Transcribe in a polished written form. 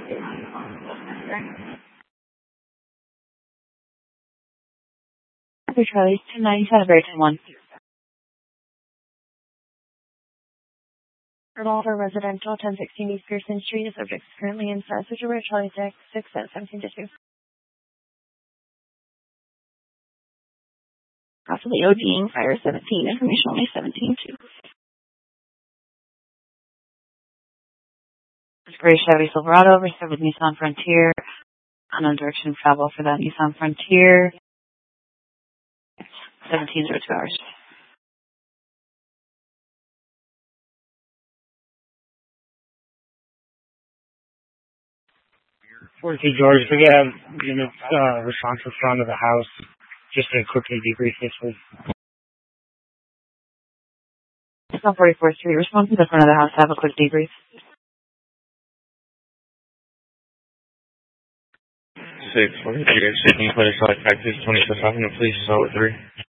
Charlie, 297, Barrington 1. Revolver Residential, 1016 East Pearson Street. The subject is currently in Sausage Aware, Charlie 6 at 17-2. Possibly ODing, fire 17, information only 17-2. Gray Chevy Silverado, reserved with Nissan Frontier. Unknown direction of travel for that Nissan Frontier. 17:02 hours. 42 George, we have unit response in front of the house. Just to quickly debrief this week. It's not 44-3. Response to the front of the house. Have a quick debrief. 643, can you put a select practice 24/7 and please start with 3?